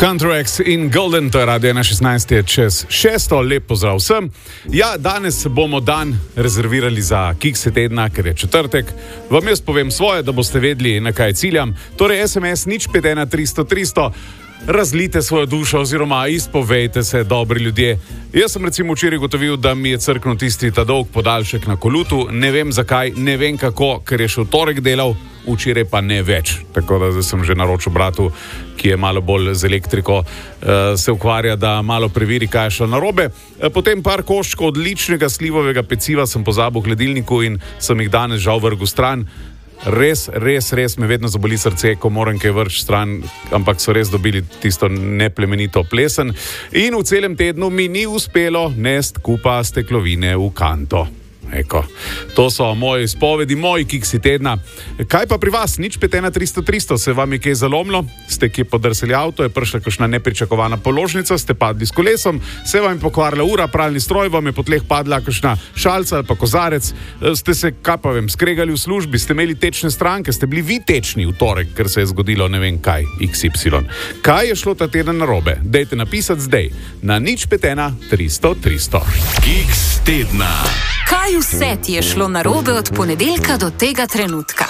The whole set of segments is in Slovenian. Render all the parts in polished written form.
Hunter-X in Golden, to je radio na 16. čez 6. Lep pozdrav vsem. Ja, danes bomo dan rezervirali za kikse tedna, ker je četrtek. Vam jaz povem svoje, da boste vedeli, na kaj ciljam. Torej, SMS 051 300 300. Razlite svojo dušo oziroma izpovejte se, dobri ljudje. Jaz sem recimo včeraj gotovil, da mi je crknil tisti ta dolg podaljšek na kolutu. Ne vem zakaj, ne vem kako, ker je še v torek delal, včeraj pa ne več. Tako da zdaj sem že naročil bratu, ki je malo bolj z elektriko, se ukvarja, da malo preveri, kaj je šlo narobe. Potem par koščkov odličnega slivovega peciva sem pozabil v hladilniku in sem jih danes žal vrgel stran. Res me vedno zaboli srce, ko moram kaj vrč stran, ampak so res dobili tisto neplemenito plesen. In v celem tednu mi ni uspelo nest kupa steklovine v kanto. Eko, to so moje izpovedi, moji kiksi tedna. Kaj pa pri vas? 051 300 300, se vam je kaj zalomilo? Ste kje podrsali avto, je prišla kakšna nepričakovana položnica, ste padli s kolesom, se vam je pokvarila ura, pralni stroj, vam je po tleh padla kakšna šalca ali pa kozarec, ste se, kaj pa vem, skregali v službi, ste imeli tečne stranke, ste bili vi tečni v torek, ker se je zgodilo ne vem kaj, XY. Kaj je šlo ta teden narobe? Dajte napisati zdaj na 051 300 300. Kiks tedna. Kaj vse ti je šlo narobe od ponedeljka do tega trenutka?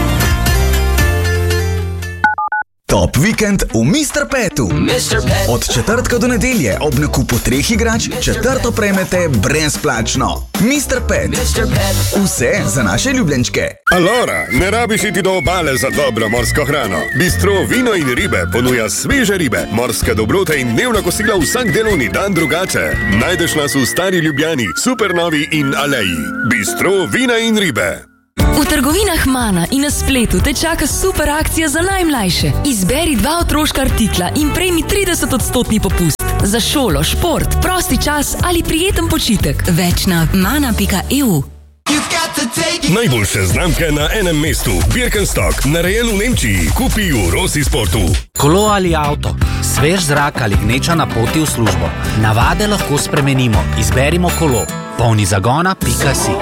Top vikend v Mr. Petu. Od četrtka do nedelje ob nakupu 3 igrač četrto prejmete brezplačno. Mr. Pet. Vse za naše ljubljenčke. Alora, ne rabiš iti do obale za dobro morsko hrano. Bistro Vino in ribe ponuja sveže ribe, morske dobrote in dnevna kosila vsak delovni dan drugače. Najdeš nas v Stari Ljubljani, Supernovi in Aleji. Bistro Vina in ribe. V trgovinah Mana in na spletu te čaka super akcija za najmlajše. Izberi 2 otroška artikla in prejmi 30% popust. Za šolo, šport, prosti čas ali prijeten počitek. Več na mana.eu. Najboljše znamke na enem mestu. Birkenstock, narejen v Nemčiji. Kupi v Rossi Sportu. Kolo ali avto, svež zrak ali gneča na poti v službo. Navade lahko spremenimo. Izberimo kolo. Polni zagona.si.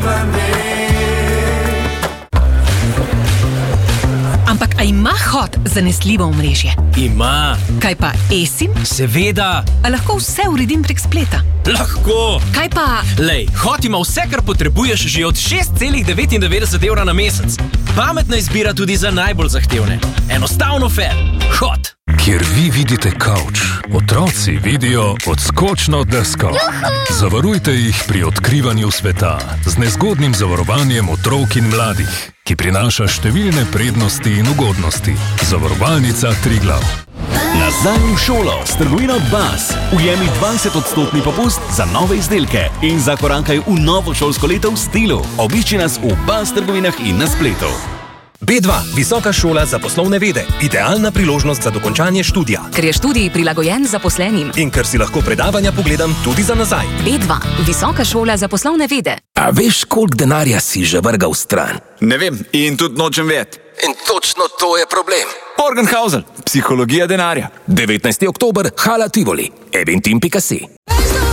Ampak a ima Hot zanesljivo omrežje? Ima. Kaj pa eSIM? Seveda. A lahko vse uredim prek spleta? Lahko. Kaj pa... Lej, Hot ima vse, kar potrebuješ že od 6,99 evra na mesec. Pametna izbira tudi za najbolj zahtevne. Enostavno fair. Hot. Kjer vi vidite kavč, otroci vidijo odskočno desko. Zavarujte jih pri odkrivanju sveta z nezgodnim zavarovanjem otrok in mladih, ki prinaša številne prednosti in ugodnosti. Zavarovalnica Triglav. Nazaj v šolo s trgovino Bas. Ujemi 20% popust za nove izdelke in zakorankaj v novo šolsko leto v stilu. Obišči nas v Bas trgovinah in na spletu. B2, visoka šola za poslovne vede. Idealna priložnost za dokončanje študija. Ker je študij prilagojen zaposlenim. In ker si lahko predavanja pogledam tudi za nazaj. B2, visoka šola za poslovne vede. A veš, koliko denarja si že vrgal stran? Ne vem in tudi nočem vedeti. In točno to je problem. Morgenhausen, psihologija denarja. 19. oktober, Hala Tivoli, eventim.si.